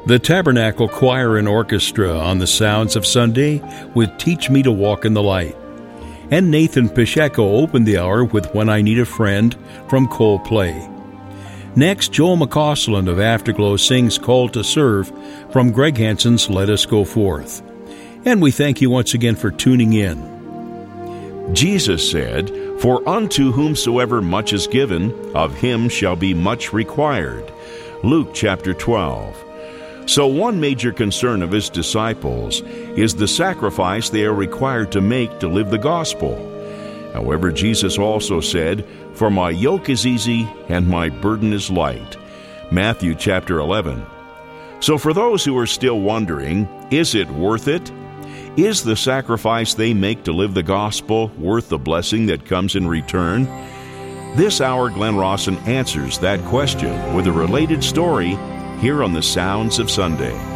The Tabernacle Choir and Orchestra on the Sounds of Sunday with Teach Me to Walk in the Light. And Nathan Pacheco opened the hour with When I Need a Friend from Coldplay. Next, Joel McCausland of Afterglow sings Call to Serve from Greg Hansen's Let Us Go Forth. And we thank you once again for tuning in. Jesus said, "For unto whomsoever much is given, of him shall be much required." Luke chapter 12. So one major concern of his disciples is the sacrifice they are required to make to live the gospel. However, Jesus also said, "For my yoke is easy and my burden is light." Matthew chapter 11. So for those who are still wondering, is it worth it? Is the sacrifice they make to live the gospel worth the blessing that comes in return? This hour, Glenn Rawson answers that question with a related story here on the Sounds of Sunday.